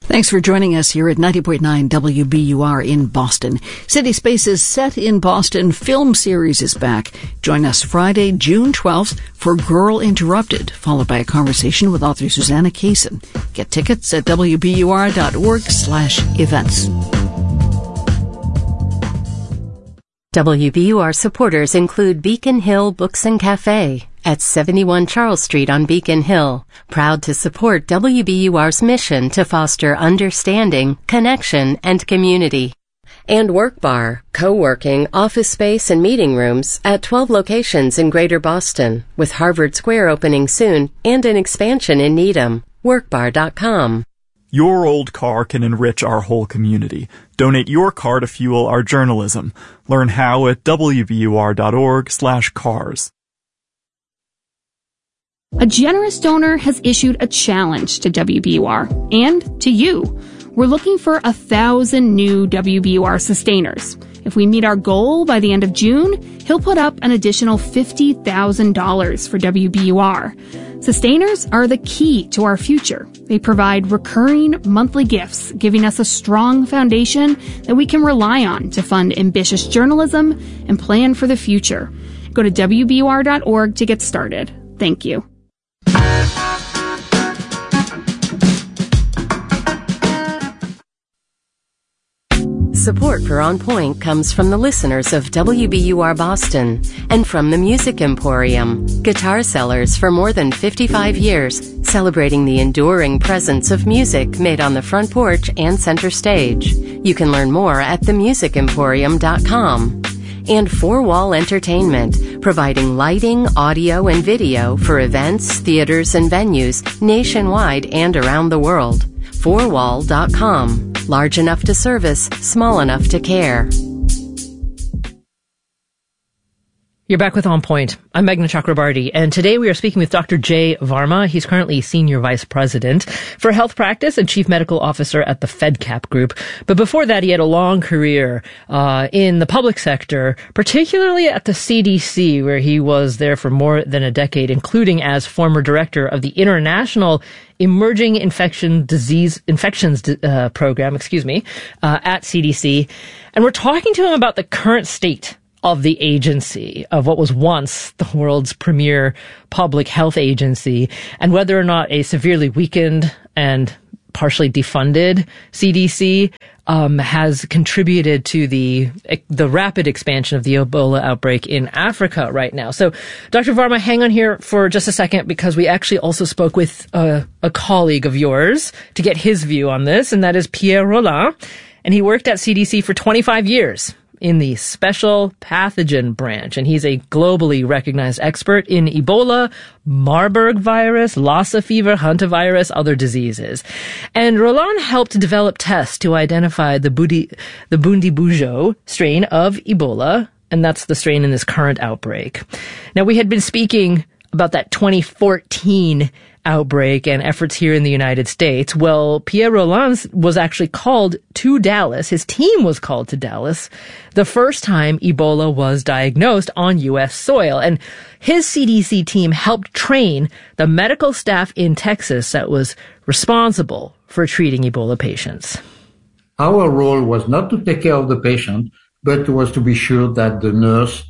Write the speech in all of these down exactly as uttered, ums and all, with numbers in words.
Thanks for joining us here at ninety point nine W B U R in Boston. City Space's Set in Boston film series is back. Join us Friday, June twelfth for Girl Interrupted, followed by a conversation with author Susanna Kaysen. Get tickets at W B U R dot org slash events. W B U R supporters include Beacon Hill Books and Cafe at seventy-one Charles Street on Beacon Hill, proud to support W B U R's mission to foster understanding, connection, and community. And Work Bar, co-working, office space, and meeting rooms at twelve locations in Greater Boston, with Harvard Square opening soon and an expansion in Needham. work bar dot com. Your old car can enrich our whole community. Donate your car to fuel our journalism. Learn how at W B U R dot org slash cars. A generous donor has issued a challenge to W B U R and to you. We're looking for a thousand new W B U R sustainers. If we meet our goal by the end of June, he'll put up an additional fifty thousand dollars for W B U R. Sustainers are the key to our future. They provide recurring monthly gifts, giving us a strong foundation that we can rely on to fund ambitious journalism and plan for the future. Go to W B U R dot org to get started. Thank you. Support for On Point comes from the listeners of W B U R Boston and from the Music Emporium, guitar sellers for more than fifty-five years, celebrating the enduring presence of music made on the front porch and center stage. You can learn more at the music emporium dot com. And Four Wall Entertainment, providing lighting, audio, and video for events, theaters, and venues nationwide and around the world. four wall dot com. Large enough to service, small enough to care. You're back with On Point. I'm Meghna Chakrabarty, and today we are speaking with Doctor Jay Varma. He's currently Senior Vice President for Health Practice and Chief Medical Officer at the FedCap Group. But before that, he had a long career uh, in the public sector, particularly at the C D C, where he was there for more than a decade, including as former director of the International Emerging Infection Disease Infections uh, Program, excuse me, uh, at C D C. And we're talking to him about the current state of the agency, of what was once the world's premier public health agency, and whether or not a severely weakened and partially defunded C D C um, has contributed to the the rapid expansion of the Ebola outbreak in Africa right now. So, Doctor Varma, hang on here for just a second, because we actually also spoke with uh, a colleague of yours to get his view on this, and that is Pierre Rolland, and he worked at C D C for twenty-five years. In the special pathogen branch, and he's a globally recognized expert in Ebola, Marburg virus, Lassa fever, hantavirus, other diseases. And Rolland helped develop tests to identify the Budi, the Bundibugyo strain of Ebola, and that's the strain in this current outbreak. Now, we had been speaking about that twenty fourteen outbreak and efforts here in the United States. Well, Pierre Rolland was actually called to Dallas. His team was called to Dallas the first time Ebola was diagnosed on U S soil. And his C D C team helped train the medical staff in Texas that was responsible for treating Ebola patients. Our role was not to take care of the patient, but was to be sure that the nurse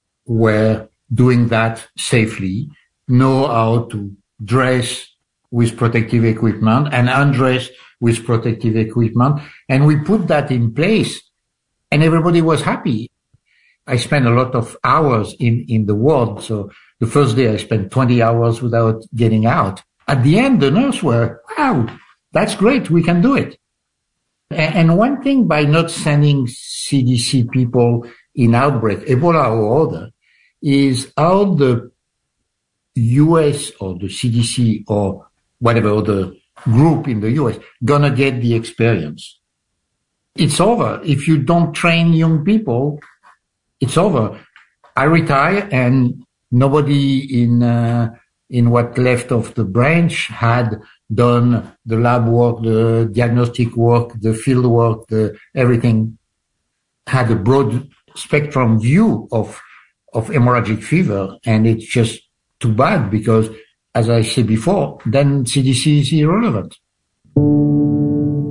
were doing that safely, know how to dress with protective equipment and undress with protective equipment. And we put that in place, and everybody was happy. I spent a lot of hours in, in the ward. So the first day I spent twenty hours without getting out. At the end, the nurse were, wow, that's great. We can do it. And one thing, by not sending C D C people in outbreak, Ebola or other, is how the U S or the C D C or whatever other group in the U S gonna get the experience. It's over. If you don't train young people, it's over. I retire, and nobody in uh, in what left of the branch had done the lab work, the diagnostic work, the field work, the everything, had a broad spectrum view of of hemorrhagic fever, and it's just too bad, because, as I said before, then C D C is irrelevant.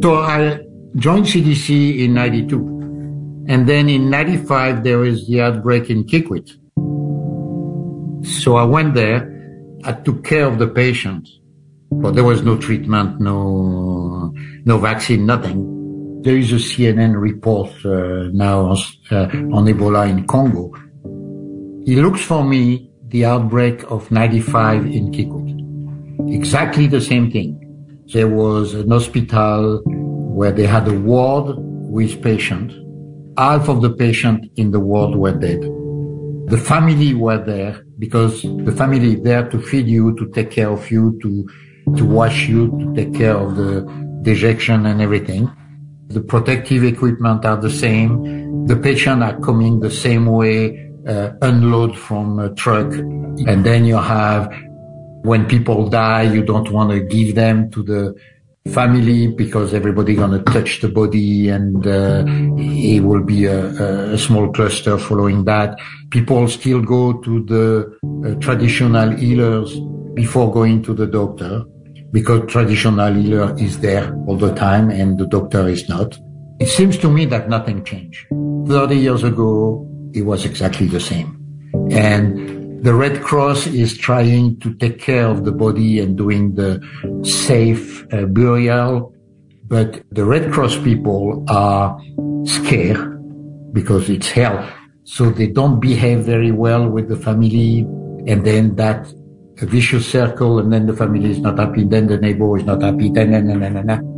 So I joined C D C in ninety-two. And then in ninety-five, there was the outbreak in Kikwit. So I went there. I took care of the patients. But there was no treatment, no no vaccine, nothing. There is a C N N report uh, now uh, on Ebola in Congo. It looks for me the outbreak of ninety-five in Kikwit. Exactly the same thing. There was an hospital where they had a ward with patients. Half of the patients in the ward were dead. The family were there because the family is there to feed you, to take care of you, to to wash you, to take care of the dejection and everything. The protective equipment are the same. The patients are coming the same way, uh, unload from a truck. And then you have, when people die, you don't want to give them to the family because everybody gonna touch the body, and uh, it will be a, a small cluster following that. People still go to the uh, traditional healers before going to the doctor because traditional healer is there all the time and the doctor is not. It seems to me that nothing changed. thirty years ago, it was exactly the same. And the Red Cross is trying to take care of the body and doing the safe uh, burial, but the Red Cross people are scared because it's hell. So they don't behave very well with the family, and then that a vicious circle, and then the family is not happy, then the neighbor is not happy, then, then, then, then, then, then.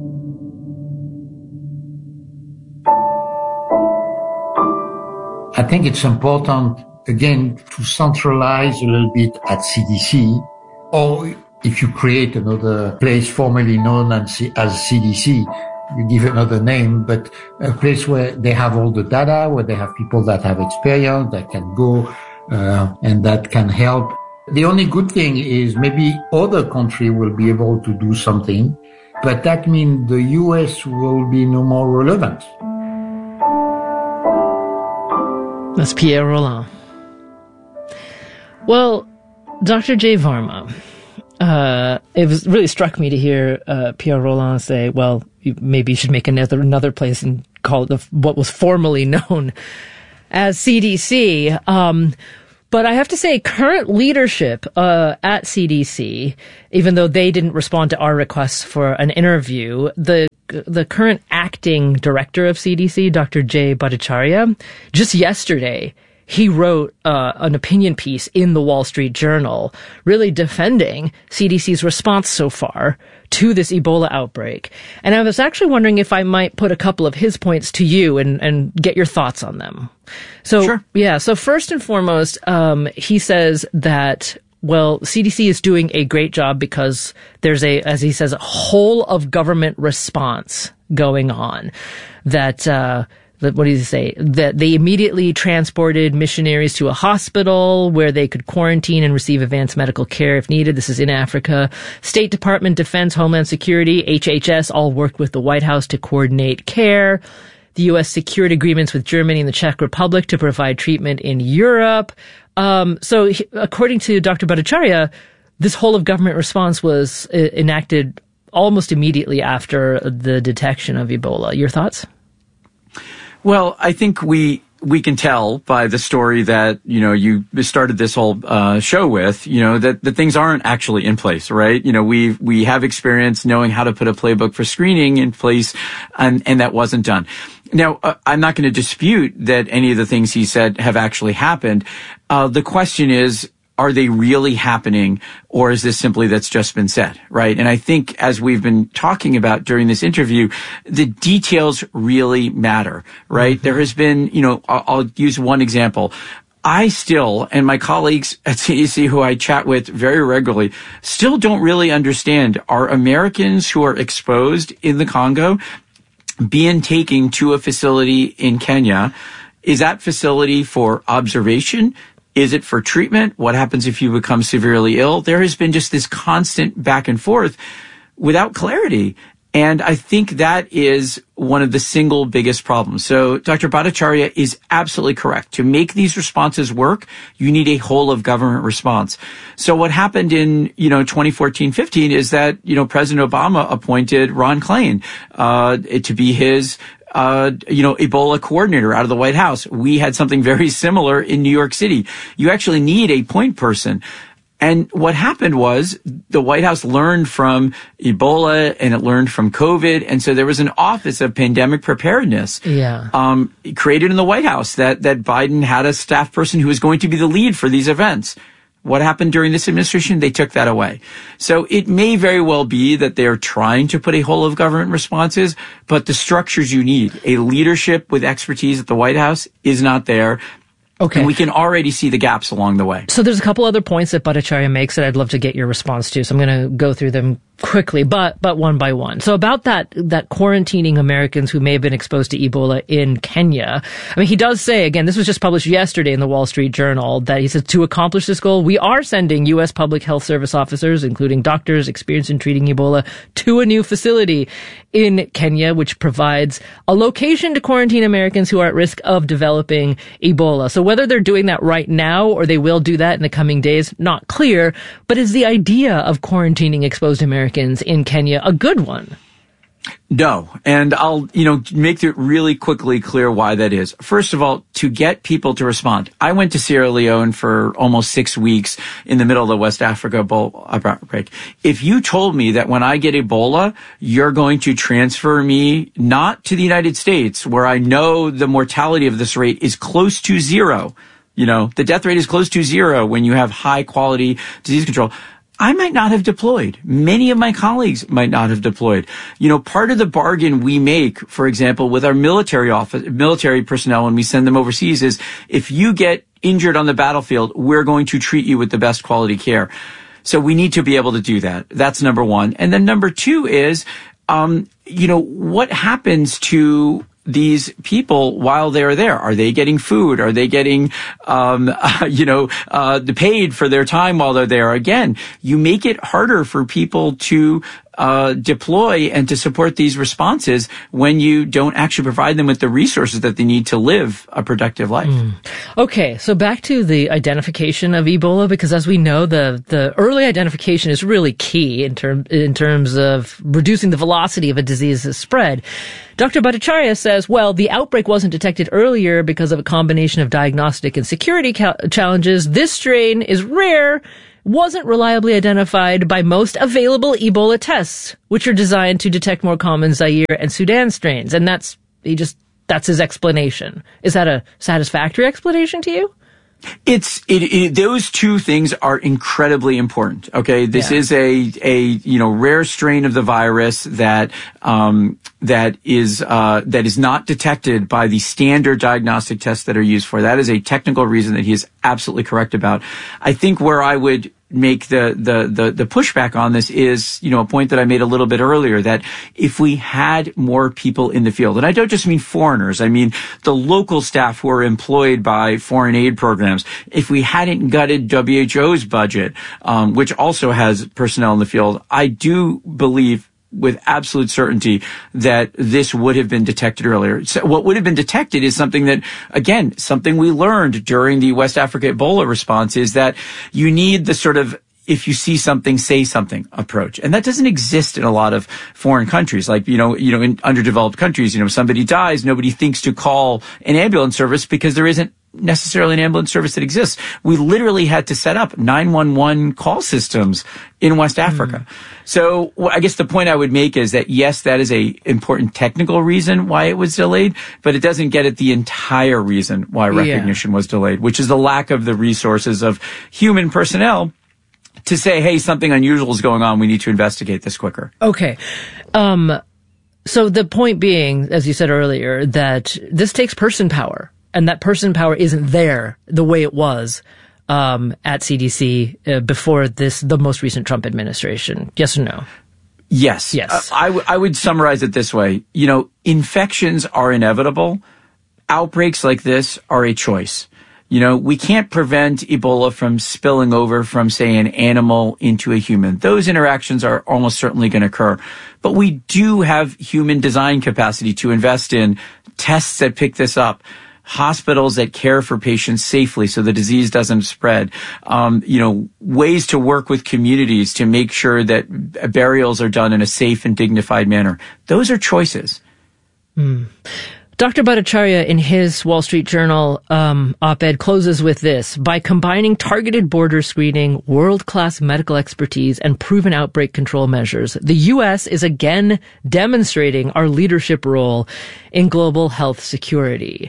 I think it's important again, to centralize a little bit at C D C, or if you create another place formerly known as C D C, you give another name, but a place where they have all the data, where they have people that have experience, that can go, uh, and that can help. The only good thing is maybe other countries will be able to do something, but that means the U S will be no more relevant. That's Pierre Rolland. Well, Doctor Jay Varma, uh, it was really struck me to hear uh, Pierre Rolland say, well, you, maybe you should make another another place and call it the, what was formerly known as C D C. Um, but I have to say, current leadership uh, at C D C, even though they didn't respond to our requests for an interview, the the current acting director of C D C, Doctor Jay Bhattacharya, just yesterday, he wrote uh, an opinion piece in the Wall Street Journal really defending C D C's response so far to this Ebola outbreak. And I was actually wondering if I might put a couple of his points to you and, and get your thoughts on them. So, sure. yeah, so first and foremost, um, he says that, well, C D C is doing a great job because there's a, as he says, a whole of government response going on that, uh, what does he say? That they immediately transported missionaries to a hospital where they could quarantine and receive advanced medical care if needed. This is in Africa. State Department, Defense, Homeland Security, H H S all worked with the White House to coordinate care. The U S secured agreements with Germany and the Czech Republic to provide treatment in Europe. Um, so according to Doctor Bhattacharya, this whole of government response was uh, enacted almost immediately after the detection of Ebola. Your thoughts? Well, I think we we can tell by the story that, you know, you started this whole uh show with, you know, that, that things aren't actually in place, right? You know, we we have experience knowing how to put a playbook for screening in place, and, and that wasn't done. Now, uh, I'm not going to dispute that any of the things he said have actually happened. Uh the question is, are they really happening, or is this simply that's just been said, right? And I think, as we've been talking about during this interview, the details really matter, right? Mm-hmm. There has been, you know, I'll, I'll use one example. I still, and my colleagues at C D C who I chat with very regularly, still don't really understand, are Americans who are exposed in the Congo being taken to a facility in Kenya? Is that facility for observation? Is it for treatment? What happens if you become severely ill? There has been just this constant back and forth without clarity. And I think that is one of the single biggest problems. So Doctor Bhattacharya is absolutely correct. To make these responses work, you need a whole of government response. So what happened in, you know, twenty fourteen fifteen is that, you know, President Obama appointed Ron Klain, uh, to be his Uh, you know, Ebola coordinator out of the White House. We had something very similar in New York City. You actually need a point person. And what happened was the White House learned from Ebola and it learned from COVID. And so there was an Office of Pandemic Preparedness yeah. um, created in the White House that, that Biden had a staff person who was going to be the lead for these events. What happened during this administration? They took that away. So it may very well be that they're trying to put a whole of government responses, but the structures you need, a leadership with expertise at the White House, is not there. Okay. And we can already see the gaps along the way. So there's a couple other points that Bhattacharya makes that I'd love to get your response to. So I'm going to go through them quickly, but but one by one. So about that that quarantining Americans who may have been exposed to Ebola in Kenya. I mean, he does say, again, this was just published yesterday in the Wall Street Journal, that he says to accomplish this goal, we are sending U S public health service officers, including doctors experienced in treating Ebola, to a new facility in Kenya, which provides a location to quarantine Americans who are at risk of developing Ebola. So whether they're doing that right now or they will do that in the coming days, not clear, but is the idea of quarantining exposed Americans in Kenya a good one? No. And I'll, you know, make it really quickly clear why that is. First of all, to get people to respond. I went to Sierra Leone for almost six weeks in the middle of the West Africa Ebola outbreak. If you told me that when I get Ebola, you're going to transfer me not to the United States, where I know the mortality of this rate is close to zero, you know, the death rate is close to zero when you have high quality disease control, I might not have deployed. Many of my colleagues might not have deployed. You know, part of the bargain we make, for example, with our military office, military personnel when we send them overseas is if you get injured on the battlefield, we're going to treat you with the best quality care. So we need to be able to do that. That's number one. And then number two is, um, you know, what happens to these people while they're there? Are they getting food? Are they getting, um, uh, you know, uh, paid for their time while they're there? Again, you make it harder for people to uh deploy and to support these responses when you don't actually provide them with the resources that they need to live a productive life. Mm. Okay, so back to the identification of Ebola, because as we know, the the early identification is really key in term in terms of reducing the velocity of a disease's spread. Doctor Bhattacharya says, well, the outbreak wasn't detected earlier because of a combination of diagnostic and security ca- challenges. This strain is rare, wasn't reliably identified by most available Ebola tests, which are designed to detect more common Zaire and Sudan strains. And that's, he just, that's his explanation. Is that a satisfactory explanation to you? It's, it, it, those two things are incredibly important. Okay. This yeah. is a, a, you know, rare strain of the virus that, um, that is, uh, that is not detected by the standard diagnostic tests that are used for. That is a technical reason that he is absolutely correct about. I think where I would make the, the, the, the pushback on this is, you know, a point that I made a little bit earlier, that if we had more people in the field, and I don't just mean foreigners, I mean the local staff who are employed by foreign aid programs, if we hadn't gutted W H O's budget, um, which also has personnel in the field, I do believe with absolute certainty that this would have been detected earlier. So what would have been detected is something that, again, something we learned during the West Africa Ebola response is that you need the sort of if you see something, say something approach. And that doesn't exist in a lot of foreign countries. Like, you know, you know, in underdeveloped countries, you know, somebody dies, nobody thinks to call an ambulance service because there isn't necessarily an ambulance service that exists. We literally had to set up nine one one call systems in West Africa. Mm. So well, I guess the point I would make is that, yes, that is a important technical reason why it was delayed, but it doesn't get at the entire reason why recognition yeah. was delayed, which is the lack of the resources of human personnel to say, hey, something unusual is going on. We need to investigate this quicker. Okay. Um, so the point being, as you said earlier, that this takes person power. And that person power isn't there the way it was um, at C D C uh, before this, the most recent Trump administration. Yes or no? Yes. Yes. Uh, I, w- I would summarize it this way. You know, infections are inevitable. Outbreaks like this are a choice. You know, we can't prevent Ebola from spilling over from, say, an animal into a human. Those interactions are almost certainly going to occur. But we do have human design capacity to invest in tests that pick this up, hospitals that care for patients safely so the disease doesn't spread, um, you know, ways to work with communities to make sure that burials are done in a safe and dignified manner. Those are choices. Mm. Doctor Bhattacharya, in his Wall Street Journal um, op-ed, closes with this: by combining targeted border screening, world-class medical expertise, and proven outbreak control measures, the U S is again demonstrating our leadership role in global health security.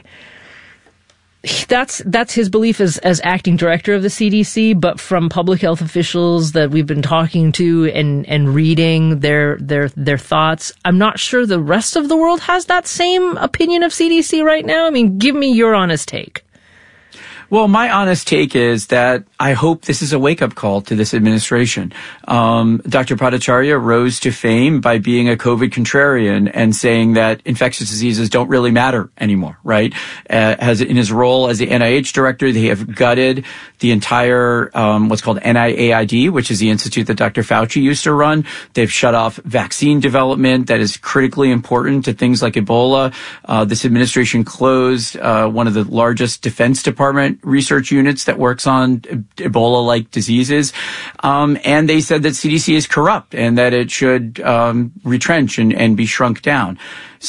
That's that's his belief as as acting director of the C D C, but from public health officials that we've been talking to and and reading their their their thoughts, I'm not sure the rest of the world has that same opinion of C D C right now. I mean, give me your honest take. Well, my honest take is that I hope this is a wake-up call to this administration. Um, Doctor Bhattacharya rose to fame by being a COVID contrarian and saying that infectious diseases don't really matter anymore, right? Uh, as in his role as the N I H director, they have gutted the entire um, what's called N I A I D, which is the institute that Doctor Fauci used to run. They've shut off vaccine development that is critically important to things like Ebola. Uh, this administration closed uh, one of the largest Defense Department research units that works on Ebola-like diseases. Um, and they said that C D C is corrupt and that it should um, retrench and, and be shrunk down.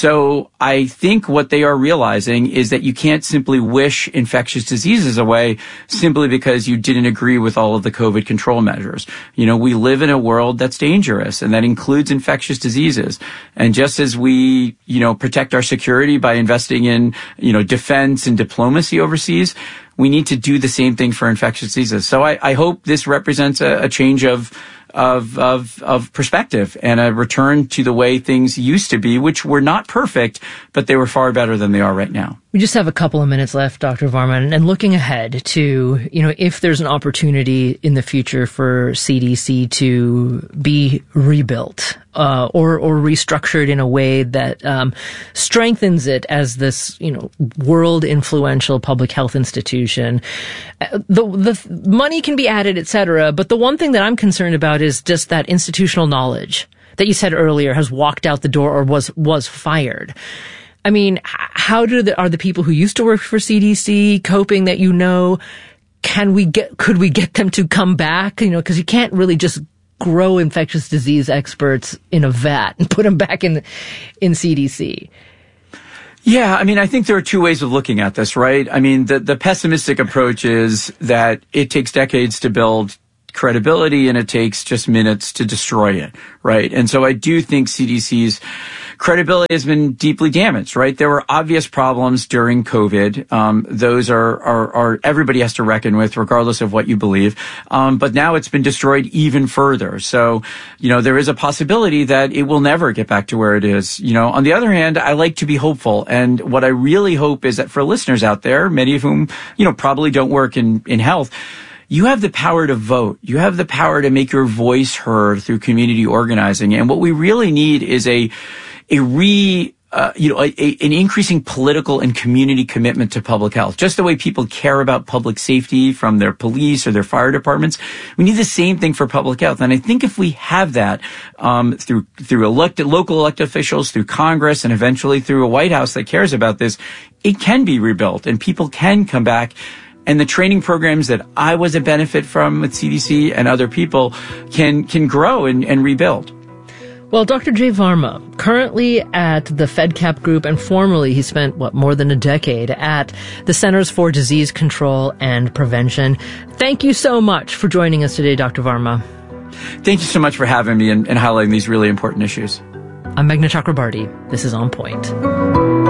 So I think what they are realizing is that you can't simply wish infectious diseases away simply because you didn't agree with all of the COVID control measures. You know, we live in a world that's dangerous, and that includes infectious diseases. And just as we, you know, protect our security by investing in, you know, defense and diplomacy overseas, we need to do the same thing for infectious diseases. So I, I hope this represents a, a change of Of, of, of perspective and a return to the way things used to be, which were not perfect, but they were far better than they are right now. We just have a couple of minutes left, Doctor Varma, and looking ahead to, you know, if there's an opportunity in the future for C D C to be rebuilt, uh, or, or restructured in a way that, um, strengthens it as this, you know, world influential public health institution. The, the money can be added, et cetera, but the one thing that I'm concerned about is just that institutional knowledge that you said earlier has walked out the door or was, was fired. I mean, how do the, are the people who used to work for C D C coping that you know? Can we get, could we get them to come back? You know, cause you can't really just grow infectious disease experts in a vat and put them back in, in C D C. Yeah, I mean, I think there are two ways of looking at this, right? I mean, the, the pessimistic approach is that it takes decades to build credibility and it takes just minutes to destroy it, right? And so I do think C D C's credibility has been deeply damaged, right? There were obvious problems during COVID. Um, those are, are, are, everybody has to reckon with, regardless of what you believe. Um, but now it's been destroyed even further. So, you know, there is a possibility that it will never get back to where it is. You know, on the other hand, I like to be hopeful. And what I really hope is that for listeners out there, many of whom, you know, probably don't work in, in health, you have the power to vote. You have the power to make your voice heard through community organizing. And what we really need is a, a re, uh, you know, a, a, an increasing political and community commitment to public health. Just the way people care about public safety from their police or their fire departments. We need the same thing for public health. And I think if we have that, um, through, through elected, local elected officials, through Congress, and eventually through a White House that cares about this, it can be rebuilt and people can come back. And the training programs that I was a benefit from with C D C and other people can can grow and, and rebuild. Well, Doctor Jay Varma, currently at the FedCap Group, and formerly he spent, what, more than a decade at the Centers for Disease Control and Prevention. Thank you so much for joining us today, Doctor Varma. Thank you so much for having me and, and highlighting these really important issues. I'm Meghna Chakrabarty. This is On Point.